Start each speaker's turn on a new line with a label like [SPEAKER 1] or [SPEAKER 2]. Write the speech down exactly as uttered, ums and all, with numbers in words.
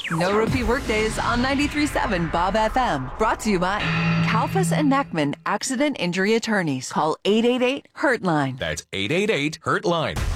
[SPEAKER 1] No repeat workdays on ninety-three point seven Bob F M. Brought to you by Kalfas and Neckman Accident Injury Attorneys. Call eight eight eight, hurt line.
[SPEAKER 2] That's eight eight eight, hurt line.